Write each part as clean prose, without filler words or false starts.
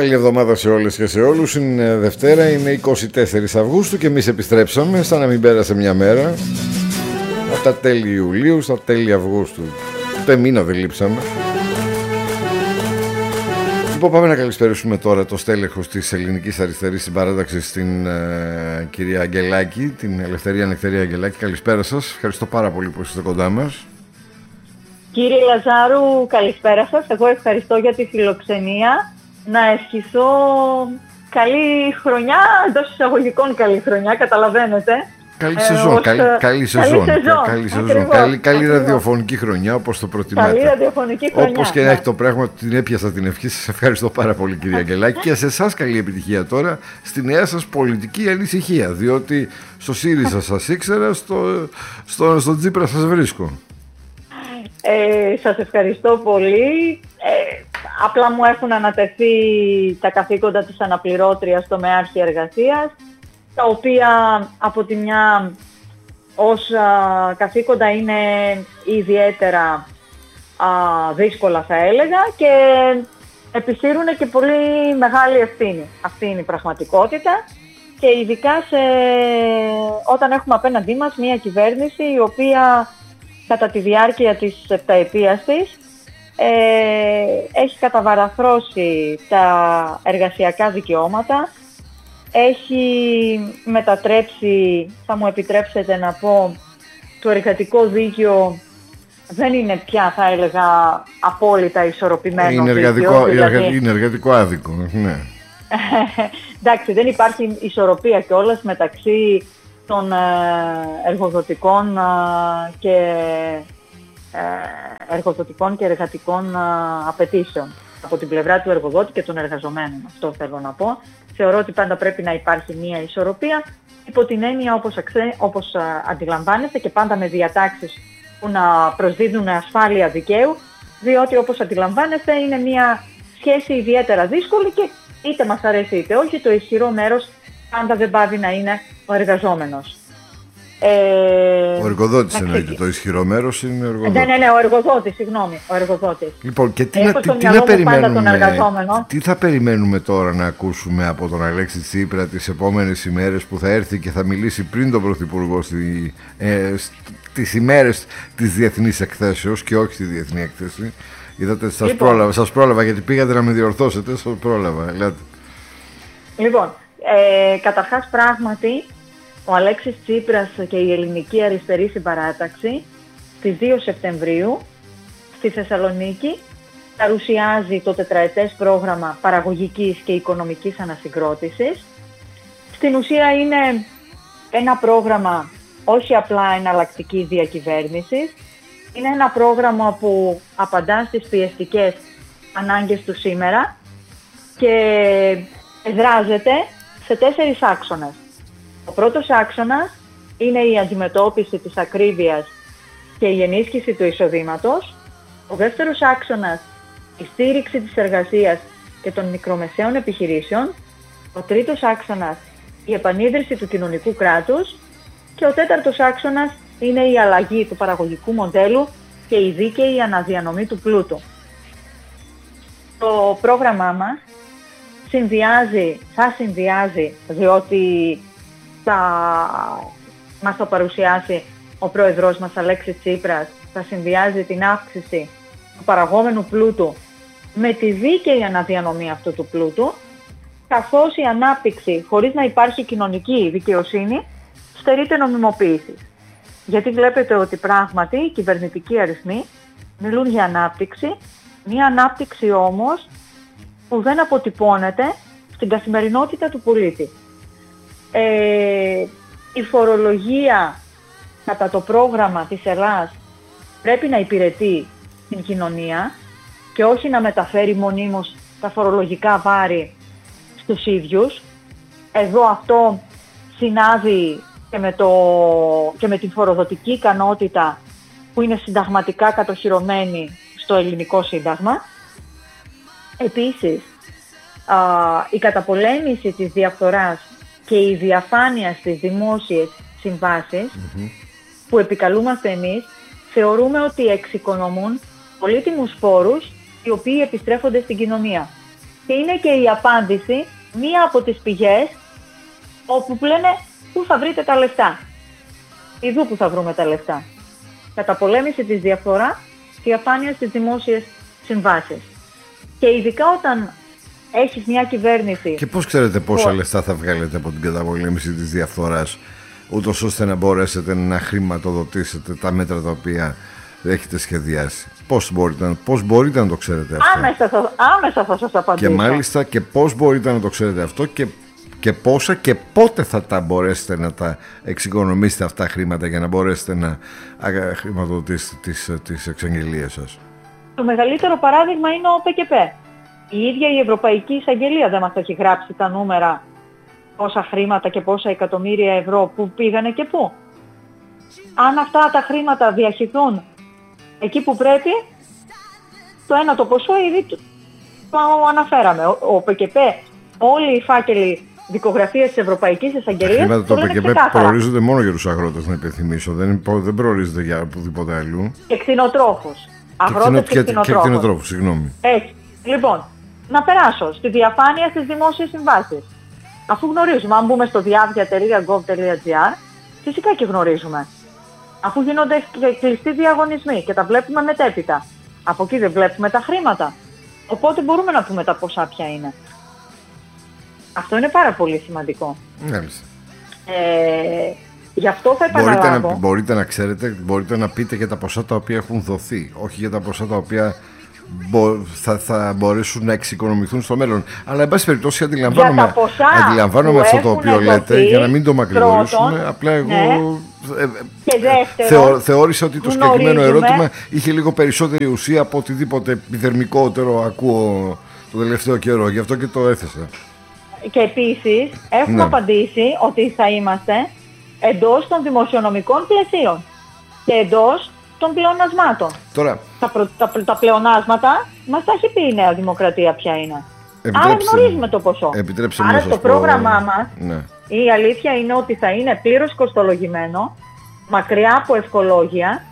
Καλή εβδομάδα σε όλες και σε όλους. Είναι Δευτέρα, είναι 24 Αυγούστου και εμείς επιστρέψαμε σαν να μην πέρασε μια μέρα. Από τα τέλη Ιουλίου στα τέλη Αυγούστου. Ούτε μήνα δεν λείψαμε. Λοιπόν, πάμε να καλησπερίσουμε τώρα το στέλεχος της Ελληνικής Αριστερής στην παράταξη, στην κυρία Αγγελάκη, την Ελευθερία Νεκταρία Αγγελάκη. Καλησπέρα σας. Ευχαριστώ πάρα πολύ που είστε κοντά μας. Κύριε Λαζάρου, καλησπέρα σας. Εγώ ευχαριστώ για τη φιλοξενία. Να ευχηθώ καλή χρονιά, εντός εισαγωγικών καλή χρονιά, καταλαβαίνετε. Καλή σεζόν, καλή ραδιοφωνική χρονιά, όπως το προτιμάτε. Καλή ραδιοφωνική χρονιά. Όπως και να έχει το πράγμα, την έπιασα την ευχή σας. Ευχαριστώ πάρα πολύ, κυρία Αγγελάκη. Και σε εσάς καλή επιτυχία τώρα στη νέα σας πολιτική ανησυχία. Διότι στο ΣΥΡΙΖΑ σας ήξερα, στο Τσίπρα σας βρίσκω. Σας ευχαριστώ πολύ. Απλά μου έχουν ανατεθεί τα καθήκοντα της αναπληρώτριας στο ΜΕάρχη Εργασίας, τα οποία από τη μια ως καθήκοντα είναι ιδιαίτερα δύσκολα, θα έλεγα, και επισύρουν και πολύ μεγάλη ευθύνη. Αυτή είναι η πραγματικότητα, και ειδικά όταν έχουμε απέναντί μας μια κυβέρνηση η οποία κατά τη διάρκεια της επταετίας της έχει καταβαραθρώσει τα εργασιακά δικαιώματα, έχει μετατρέψει, θα μου επιτρέψετε να πω, το εργατικό δίκαιο δεν είναι πια, θα έλεγα, απόλυτα ισορροπημένο. Είναι εργατικό άδικο, ναι. Εντάξει, δεν υπάρχει ισορροπία κιόλας μεταξύ των εργοδοτικών και εργατικών απαιτήσεων από την πλευρά του εργοδότη και των εργαζομένων. Αυτό θέλω να πω. Θεωρώ ότι πάντα πρέπει να υπάρχει μια ισορροπία υπό την έννοια, όπως αντιλαμβάνεστε, και πάντα με διατάξεις που να προσδίδουν ασφάλεια δικαίου, διότι όπως αντιλαμβάνεστε είναι μια σχέση ιδιαίτερα δύσκολη και είτε μας αρέσει είτε όχι, το ισχυρό μέρος πάντα δεν πάβει να είναι ο εργαζόμενος. Ο εργοδότης εννοείται, το ισχυρό μέρος είναι ο εργοδότης. Ναι, ο εργοδότης, συγγνώμη, ο εργοδότης. Λοιπόν, και τι θα περιμένουμε τώρα να ακούσουμε από τον Αλέξη Τσίπρα τις επόμενες ημέρες, που θα έρθει και θα μιλήσει πριν τον Πρωθυπουργό τις ημέρες της διεθνής εκθέσεως και όχι στη διεθνή έκθεση. Είδατε, σας πρόλαβα γιατί πήγατε να με διορθώσετε, σας πρόλαβα. Ελάτε. Λοιπόν, καταρχάς πράγματι ο Αλέξης Τσίπρας και η Ελληνική Αριστερή Συμπαράταξη στις 2 Σεπτεμβρίου στη Θεσσαλονίκη παρουσιάζει το τετραετές πρόγραμμα παραγωγικής και οικονομικής ανασυγκρότησης. Στην ουσία είναι ένα πρόγραμμα όχι απλά εναλλακτική διακυβέρνησης, είναι ένα πρόγραμμα που απαντά στις πιεστικές ανάγκες του σήμερα και εδράζεται σε 4 άξονες. Ο πρώτος άξονας είναι η αντιμετώπιση της ακρίβειας και η ενίσχυση του εισοδήματος. Ο δεύτερος άξονας, η στήριξη της εργασίας και των μικρομεσαίων επιχειρήσεων. Ο τρίτος άξονας, η επανίδρυση του κοινωνικού κράτους. Και ο τέταρτος άξονας είναι η αλλαγή του παραγωγικού μοντέλου και η δίκαιη αναδιανομή του πλούτου. Το πρόγραμμά μας θα συνδυάζει, διότι μας το παρουσιάσει ο πρόεδρός μας Αλέξης Τσίπρας, θα συνδυάζει την αύξηση του παραγόμενου πλούτου με τη δίκαιη αναδιανομή αυτού του πλούτου, καθώς η ανάπτυξη χωρίς να υπάρχει κοινωνική δικαιοσύνη στερείται νομιμοποίησης. Γιατί βλέπετε ότι πράγματι οι κυβερνητικοί αριθμοί μιλούν για ανάπτυξη, μια ανάπτυξη όμως που δεν αποτυπώνεται στην καθημερινότητα του πολίτη. Η φορολογία κατά το πρόγραμμα της Ελλάς πρέπει να υπηρετεί την κοινωνία και όχι να μεταφέρει μονίμως τα φορολογικά βάρη στους ίδιους. Εδώ αυτό συνάδει και με την φοροδοτική ικανότητα που είναι συνταγματικά κατοχυρωμένη στο ελληνικό σύνταγμα. Επίσης, η καταπολέμηση της διαφθοράς και η διαφάνεια στις δημόσιες συμβάσεις που επικαλούμαστε εμείς, θεωρούμε ότι εξοικονομούν πολύτιμους πόρους οι οποίοι επιστρέφονται στην κοινωνία. Και είναι και η απάντηση μία από τις πηγές όπου που λένε πού θα βρείτε τα λεφτά. Ιδού που θα βρούμε τα λεφτά. Καταπολέμηση της διαφθοράς, διαφάνεια στις δημόσιες συμβάσεις. Και ειδικά όταν έχεις μια κυβέρνηση... Και πώς ξέρετε πόσα λεφτά θα βγάλετε από την καταπολέμηση της διαφθοράς, ούτως ώστε να μπορέσετε να χρηματοδοτήσετε τα μέτρα τα οποία έχετε σχεδιάσει? Πώς μπορείτε να το ξέρετε αυτό? Άμεσα θα σας απαντήσω. Και μάλιστα και πώς μπορείτε να το ξέρετε αυτό και πόσα και πότε θα τα μπορέσετε να τα εξοικονομήσετε αυτά χρήματα για να μπορέσετε να χρηματοδοτήσετε τις εξαγγελίες σας? Το μεγαλύτερο παράδειγμα είναι ο ΠΚΠ. Η ίδια η Ευρωπαϊκή Εισαγγελία δεν μας έχει γράψει τα νούμερα, πόσα χρήματα και πόσα εκατομμύρια ευρώ που πήγανε και πού. Αν αυτά τα χρήματα διαχυθούν εκεί που πρέπει, το ένα το ποσό ήδη το αναφέραμε. Ο ΠΚΠ, όλοι οι φάκελοι δικογραφίες της Ευρωπαϊκής Εισαγγελίας. Τα χρήματα του ΠΚΠ προορίζονται μόνο για τους αγρότες, να υπενθυμίσω. Δεν προορίζονται για οπουδήποτε αλλού. Και κτηνοτρόφους. Αγρότες και κτηνοτρόφους, συγγνώμη. Έτσι. Λοιπόν, να περάσω στη διαφάνεια στις δημόσιες συμβάσεις. Αφού γνωρίζουμε, αν μπούμε στο diavia.gov.gr, φυσικά και γνωρίζουμε. Αφού γίνονται κλειστοί διαγωνισμοί και τα βλέπουμε μετέπειτα, από εκεί δεν βλέπουμε τα χρήματα. Οπότε μπορούμε να πούμε τα ποσά ποια είναι. Αυτό είναι πάρα πολύ σημαντικό. Μάλιστα. Γι' αυτό θα επαναλάβω. Μπορείτε να ξέρετε, μπορείτε να πείτε για τα ποσά τα οποία έχουν δοθεί, όχι για τα ποσά τα οποία θα μπορέσουν να εξοικονομηθούν στο μέλλον. Αλλά εν πάση περιπτώσει αντιλαμβάνομαι αυτό το οποίο λέτε, για να μην το μακρηγορήσουμε. Απλά εγώ θεώρησα ότι το συγκεκριμένο ερώτημα είχε λίγο περισσότερη ουσία από οτιδήποτε επιδερμικότερο ακούω το τελευταίο καιρό. Γι' αυτό και το έθεσα. Και επίσης έχουμε απαντήσει ότι θα είμαστε εντός των δημοσιονομικών πλαισίων και εντός των πλεονασμάτων. Τώρα, τα πλεονάσματα μας τα έχει πει η Νέα Δημοκρατία ποια είναι. Άρα γνωρίζουμε το ποσό. Άρα στο πρόγραμμά μας η αλήθεια είναι ότι θα είναι πλήρως κοστολογημένο, μακριά από ευχολόγια,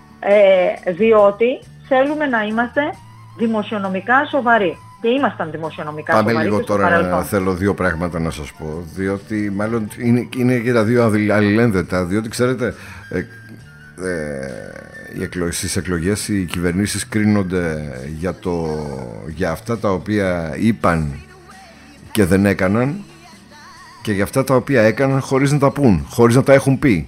διότι θέλουμε να είμαστε δημοσιονομικά σοβαροί. Και ήμασταν δημοσιονομικά σοβαροί. Πάμε λίγο τώρα, θέλω δύο πράγματα να σας πω, διότι μάλλον είναι και τα δύο αλληλένδετα, διότι ξέρετε, στις εκλογές οι κυβερνήσεις κρίνονται για αυτά τα οποία είπαν και δεν έκαναν και για αυτά τα οποία έκαναν χωρίς να τα πούν, χωρίς να τα έχουν πει.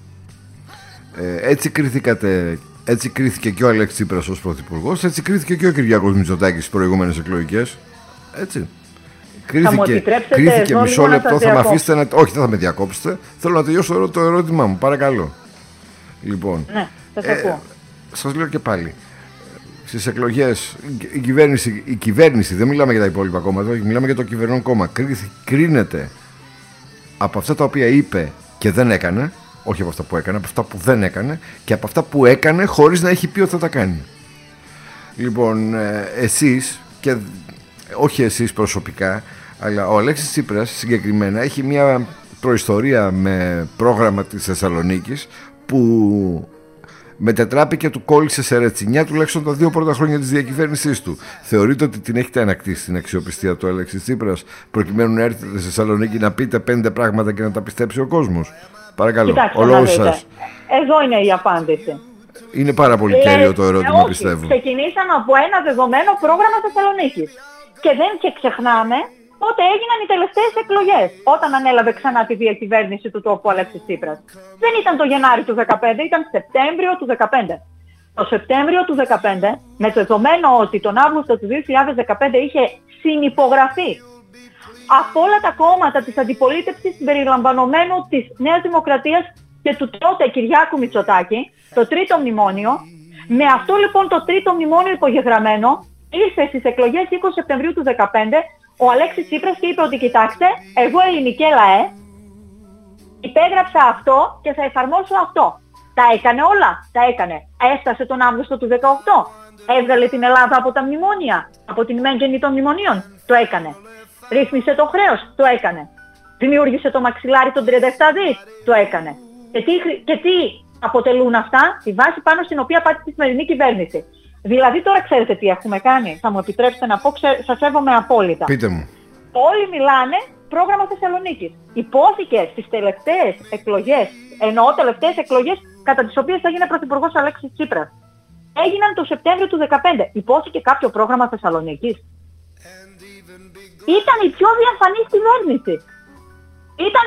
Έτσι κρίθηκε και ο Αλέξης Τσίπρας ως πρωθυπουργός, έτσι κρίθηκε και ο Κυριάκος Μητσοτάκης στις προηγούμενες εκλογές. Έτσι. Κρίθηκε μισό λεπτό, θα με αφήσετε να... Όχι, δεν θα με διακόψετε. Θέλω να τελειώσω το ερώτημά μου, παρακαλώ. Λοιπόν, σας λέω και πάλι, στις εκλογές η κυβέρνηση, δεν μιλάμε για τα υπόλοιπα κόμματα, μιλάμε για το κυβερνών κόμμα, κρίνεται από αυτά τα οποία είπε και δεν έκανε, όχι από αυτά που έκανε, από αυτά που δεν έκανε και από αυτά που έκανε χωρίς να έχει πει ότι θα τα κάνει. Λοιπόν, εσείς, και όχι εσείς προσωπικά, αλλά ο Αλέξης Τσίπρας συγκεκριμένα έχει μια προϊστορία με πρόγραμμα της Θεσσαλονίκης που μετετράπηκε, του κόλλησε σε ρετσινιά τουλάχιστον τα 2 πρώτα χρόνια της διακυβέρνησής του. Θεωρείτε ότι την έχετε ανακτήσει την αξιοπιστία του Αλέξης Τσίπρας, προκειμένου να έρθετε στη Θεσσαλονίκη να πείτε 5 πράγματα και να τα πιστέψει ο κόσμος? Παρακαλώ, ο λόγος σας. Εδώ είναι η απάντηση. Είναι πάρα πολύ κέριο το ερώτημα, πιστεύω. Ξεκινήσαμε από ένα δεδομένο πρόγραμμα Θεσσαλονίκης. Και δεν ξεχνάμε πότε έγιναν οι τελευταίες εκλογές, όταν ανέλαβε ξανά τη διακυβέρνηση του τόπου Αλέξης Τσίπρας. Δεν ήταν το Γενάρη του 2015, ήταν Σεπτέμβριο του 2015. Το Σεπτέμβριο του 2015, με το δεδομένο ότι τον Αύγουστο του 2015 είχε συνυπογραφεί από όλα τα κόμματα της αντιπολίτευσης συμπεριλαμβανομένου της Νέας Δημοκρατίας και του τότε Κυριάκου Μητσοτάκη, το τρίτο μνημόνιο, με αυτό λοιπόν το τρίτο μνημόνιο υπογεγραμμένο, ήρθε στις εκλογές 20 Σεπτεμβρίου του 2015 ο Αλέξης Τσίπρας και είπε ότι κοιτάξτε, εγώ ελληνική ΛΑΕ υπέγραψα αυτό και θα εφαρμόσω αυτό. Τα έκανε όλα, τα έκανε. Έφτασε τον Αύγουστο του 2018, έβγαλε την Ελλάδα από τα μνημόνια, από την μέγενη των μνημονίων, το έκανε. Ρύθμισε το χρέος, το έκανε. Δημιούργησε το μαξιλάρι των 37 δις, το έκανε. Και τι αποτελούν αυτά? Τη βάση πάνω στην οποία πάτησε τη σημερινή κυβέρνηση. Δηλαδή τώρα ξέρετε τι έχουμε κάνει. Θα μου επιτρέψετε να πω, σας σέβομαι απόλυτα. Πείτε μου. Όλοι μιλάνε πρόγραμμα Θεσσαλονίκης. Υπόθηκε στις τελευταίες εκλογές, εννοώ τελευταίες εκλογές κατά τις οποίες θα γίνει πρωθυπουργός Αλέξης Τσίπρας. Έγιναν το Σεπτέμβριο του 2015. Υπόθηκε κάποιο πρόγραμμα Θεσσαλονίκης? Ήταν η πιο διαφανής κυβέρνηση. Ήταν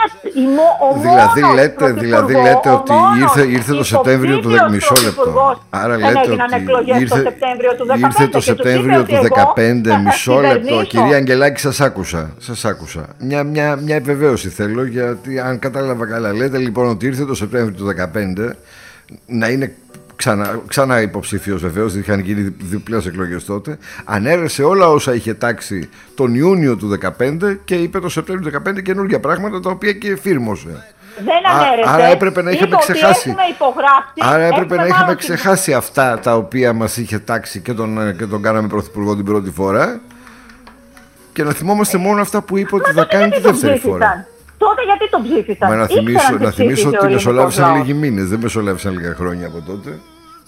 δηλαδή λέτε ότι ήρθε το Σεπτέμβριο του 2015. Μισό λεπτό. Άρα λέτε ότι ήρθε το Σεπτέμβριο του 2015. Μισό λεπτό. Κυρία Αγγελάκη, σας άκουσα. Μια επιβεβαίωση θέλω, γιατί αν κατάλαβα καλά, λέτε λοιπόν ότι ήρθε το Σεπτέμβριο του 2015 να είναι ξανά υποψήφιος, βεβαίως, δεν είχαν γίνει διπλές εκλογές τότε. Ανέρεσε όλα όσα είχε τάξει τον Ιούνιο του 2015 και είπε το Σεπτέμβριο του 2015 καινούργια πράγματα, τα οποία και φίρμωσε. Δεν ανέρεσε. Άρα έπρεπε να είχαμε ξεχάσει. Ξεχάσει αυτά τα οποία μας είχε τάξει και τον κάναμε πρωθυπουργό την πρώτη φορά, και να θυμόμαστε μόνο αυτά που είπε ότι θα κάνει τη δεύτερη φορά. Τότε γιατί τον ψήφισαν? Μα να θυμίσω ότι μεσολάβησαν λίγοι μήνες, δεν μεσολάβησαν λίγα χρόνια από τότε.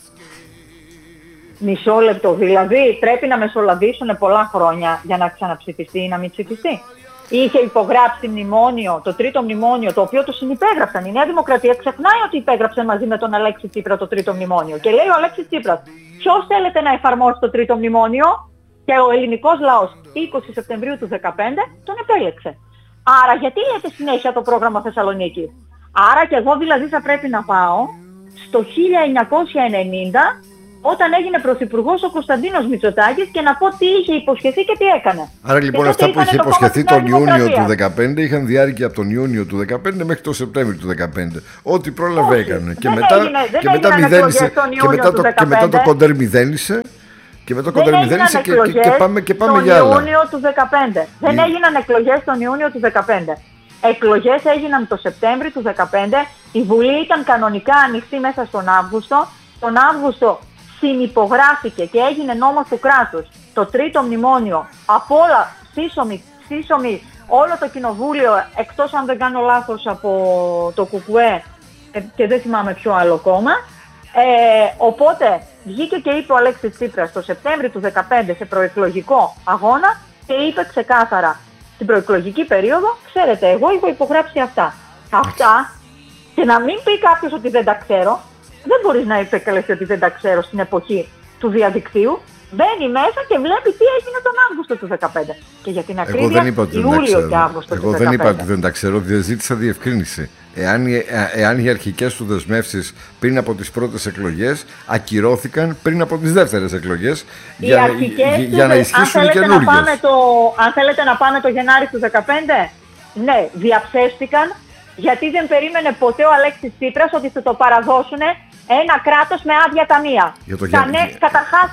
Μισό λεπτό, δηλαδή πρέπει να μεσολαβήσουν πολλά χρόνια για να ξαναψηφιστεί ή να μην ψηφιστεί. Είχε υπογράψει μνημόνιο, το τρίτο μνημόνιο, το οποίο το συνυπέγραψαν. Η Νέα Δημοκρατία ξεχνάει ότι υπέγραψε μαζί με τον Αλέξη Τσίπρα το τρίτο μνημόνιο. Και λέει ο Αλέξης Τσίπρας, ποιος θέλετε να εφαρμόσει το τρίτο μνημόνιο? Και ο ελληνικός λαός 20 Σεπτεμβρίου του 2015 τον επέλεξε. Άρα γιατί λέτε συνέχεια το πρόγραμμα Θεσσαλονίκη? Άρα και εγώ δηλαδή θα πρέπει να πάω στο 1990, όταν έγινε πρωθυπουργός ο Κωνσταντίνος Μητσοτάκης, και να πω τι είχε υποσχεθεί και τι έκανε. Άρα λοιπόν αυτά που είχε υποσχεθεί τον Ιούνιο του 2015 είχαν διάρκεια από τον Ιούνιο του 2015 μέχρι τον Σεπτέμβριο του 2015. Ό,τι πρόλαβε έκανε. Και μετά το κοντέρ μηδένισε. Και μετά κοντέρ μηδένισε και πάμε για άλλα. Ιούνιο του 2015. Δεν έγιναν εκλογές τον Ιούνιο του 2015. Εκλογές έγιναν το Σεπτέμβριο του 2015. Η Βουλή ήταν κανονικά ανοιχτή μέσα στον Αύγουστο. Τον Αύγουστο συνυπογράφηκε και έγινε νόμος του κράτους το τρίτο μνημόνιο από όλα, σύσσωμη όλο το κοινοβούλιο, εκτός αν δεν κάνω λάθος από το ΚΚΕ και δεν θυμάμαι ποιο άλλο κόμμα. Οπότε βγήκε και είπε ο Αλέξης Τσίπρας το Σεπτέμβριο του 2015 σε προεκλογικό αγώνα και είπε ξεκάθαρα στην προεκλογική περίοδο, ξέρετε, εγώ έχω υπογράψει αυτά. Αυτά, και να μην πει κάποιος ότι δεν τα ξέρω, δεν μπορείς να επεκαλεστεί ότι δεν τα ξέρω στην εποχή του διαδικτύου. Μπαίνει μέσα και βλέπει τι έγινε τον Αύγουστο του 2015. Και για την ακρίβεια, Ιούλιο και Αύγουστο του 2015. Εγώ δεν είπα ότι δεν τα ξέρω, ζήτησα διευκρίνηση. Εάν οι αρχικές του δεσμεύσεις πριν από τις πρώτες εκλογές ακυρώθηκαν πριν από τις δεύτερες εκλογές για να ισχύσουν οι καινούργιες. Αν θέλετε να πάνε το Γενάρη του 2015, ναι, διαψεύστηκαν, γιατί δεν περίμενε ποτέ ο Αλέξης Τσίπρας ότι θα το παραδώσουν ένα κράτος με άδεια ταμεία. Καταρχάς,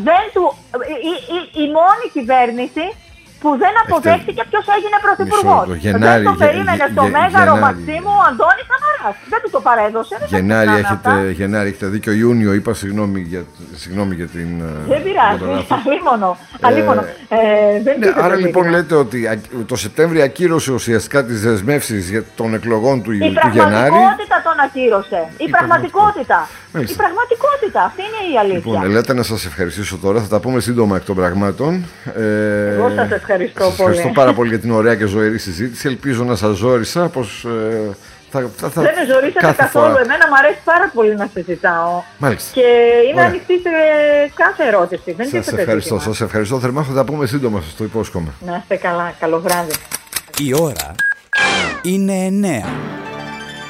η μόνη κυβέρνηση που δεν αποδέχτηκε ποιος έγινε πρωθυπουργός. Δεν το περίμενε στο Μέγαρο Μαξίμου ο Αντώνης Σαμαράς. Δεν του το παρέδωσε. Γενάρη έχετε δίκιο. Ιούνιο είπα, συγγνώμη για την... Δεν πειράζει, αλίμονο. Άρα λοιπόν λέτε ότι το Σεπτέμβριο ακύρωσε ουσιαστικά τις δεσμεύσεις των εκλογών του Γενάρη. Η πραγματικότητα τον ακύρωσε. Η πραγματικότητα. Αυτή είναι η αλήθεια. Λοιπόν, λέτε να σας ευχαριστήσω τώρα. Θα τα πούμε σύντομα εκ των πραγμάτων. Εγώ σας ευχαριστώ πολύ. Ευχαριστώ πάρα πολύ για την ωραία και ζωηρή συζήτηση. Ελπίζω να σας ζόρισα. Δεν με ζωρίσατε καθόλου. Εμένα μου αρέσει πάρα πολύ να συζητάω. Μάλιστα. Και είμαι ανοιχτή σε κάθε ερώτηση. Σας ευχαριστώ θερμά. Θα τα πούμε σύντομα, σας το υπόσχομαι. Να είστε καλά. Καλό βράδυ. Η ώρα είναι 9.